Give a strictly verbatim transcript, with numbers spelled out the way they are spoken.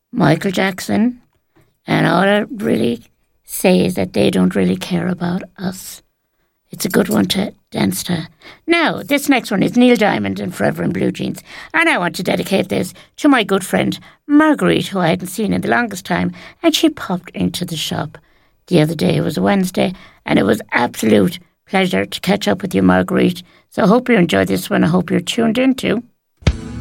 Michael Jackson, and all I really say is that they don't really care about us. It's a good one to dance to. Now, this next one is Neil Diamond and Forever in Blue Jeans. And I want to dedicate this to my good friend Marguerite, who I hadn't seen in the longest time. And she popped into the shop the other day. It was a Wednesday. And it was absolute pleasure to catch up with you, Marguerite. So I hope you enjoyed this one. I hope you're tuned in too.